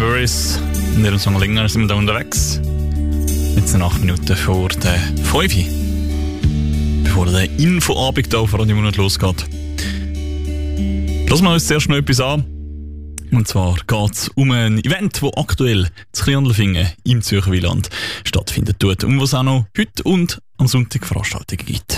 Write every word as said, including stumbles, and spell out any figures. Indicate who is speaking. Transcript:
Speaker 1: Worries. In ihrem Song länger sind wir da unterwegs. Jetzt sind acht Minuten vor der fünf. Bevor der Infoabend hier auf Radio Monat losgeht. Lassen wir uns zuerst noch etwas an. Und zwar geht es um ein Event, das aktuell zu Kriandelfingen im Zürcher Wieland stattfindet tut und was auch noch heute und am Sonntag Veranstaltungen gibt.